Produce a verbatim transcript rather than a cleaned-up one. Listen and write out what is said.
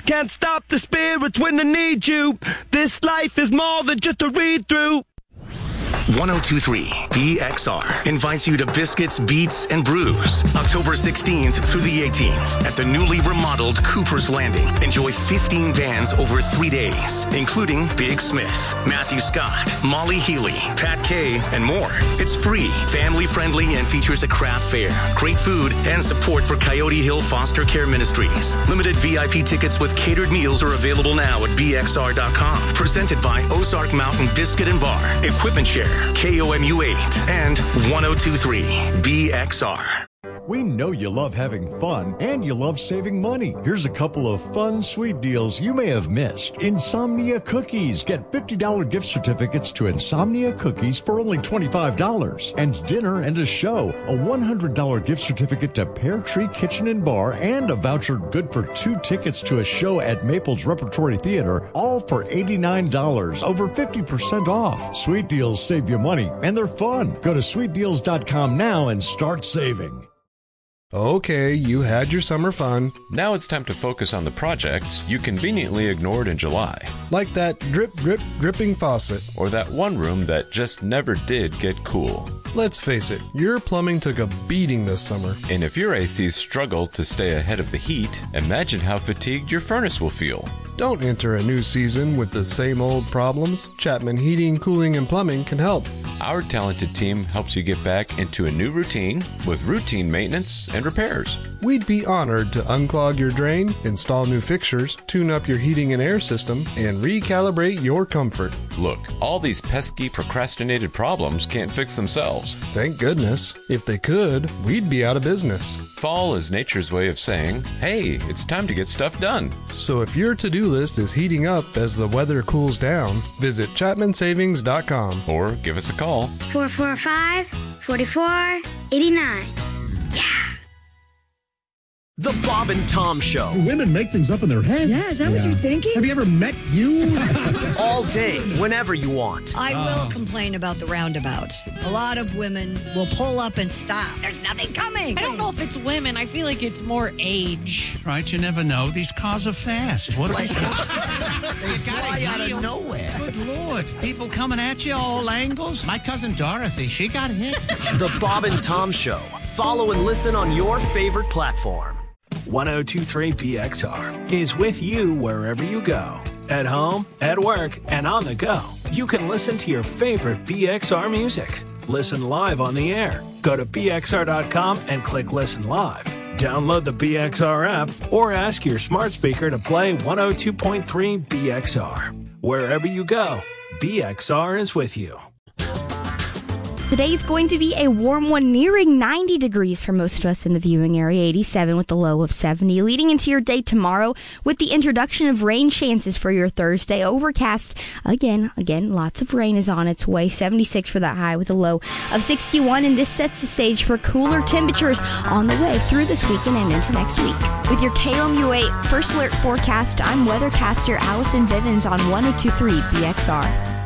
can't stop the spirits when I need you. This life is more than just a read-through. one oh two three B X R invites you to Biscuits, Beats, and Brews October sixteenth through the eighteenth at the newly remodeled Cooper's Landing. Enjoy fifteen bands over three days, including Big Smith, Matthew Scott, Molly Healy, Pat Kay, and more. It's free, family-friendly, and features a craft fair, great food, and support for Coyote Hill Foster Care Ministries. Limited V I P tickets with catered meals are available now at B X R dot com. Presented by Ozark Mountain Biscuit and Bar, Equipment Share, K O M U eight, and one oh two three B X R. We know you love having fun and you love saving money. Here's a couple of fun, sweet deals you may have missed. Insomnia Cookies. Get fifty dollars gift certificates to Insomnia Cookies for only twenty-five dollars. And dinner and a show. A one hundred dollars gift certificate to Pear Tree Kitchen and Bar and a voucher good for two tickets to a show at Maples Repertory Theater, all for eighty-nine dollars, over fifty percent off. Sweet deals save you money and they're fun. Go to sweet deals dot com now and start saving. Okay, you had your summer fun. Now it's time to focus on the projects you conveniently ignored in July. Like that drip, drip, dripping faucet. Or that one room that just never did get cool. Let's face it, your plumbing took a beating this summer. And if your A Cs struggle to stay ahead of the heat, imagine how fatigued your furnace will feel. Don't enter a new season with the same old problems. Chapman Heating, Cooling, and Plumbing can help. Our talented team helps you get back into a new routine with routine maintenance and repairs. We'd be honored to unclog your drain, install new fixtures, tune up your heating and air system, and recalibrate your comfort. Look, all these pesky procrastinated problems can't fix themselves. Thank goodness. If they could, we'd be out of business. Fall is nature's way of saying, hey, it's time to get stuff done. So if your to-do list is heating up as the weather cools down, visit chapman savings dot com or give us a call. four four five, four four eight nine. Yeah! The Bob and Tom Show. Do women make things up in their head? Yeah, is that yeah. what you're thinking? Have you ever met you? All day, whenever you want. I oh. will complain about the roundabouts. A lot of women will pull up and stop. There's nothing coming. I don't know if it's women. I feel like it's more age. Right, you never know. These cars are fast. What are they? They fly out of nowhere. Good Lord. People coming at you all angles. My cousin Dorothy, she got hit. The Bob and Tom Show. Follow and listen on your favorite platform. one oh two three B X R is with you wherever you go. At home, at work, and on the go. You can listen to your favorite B X R music. Listen live on the air. Go to B X R dot com and click Listen Live. Download the B X R app or ask your smart speaker to play one oh two point three B X R. Wherever you go, B X R is with you. Today is going to be a warm one, nearing ninety degrees for most of us in the viewing area, eighty-seven with the low of seventy. Leading into your day tomorrow with the introduction of rain chances for your Thursday. Overcast, again, again, lots of rain is on its way. seventy-six for that high with a low of sixty-one. And this sets the stage for cooler temperatures on the way through this weekend and into next week. With your K O M U eight First Alert forecast, I'm weathercaster Allison Bivens on one oh two three B X R.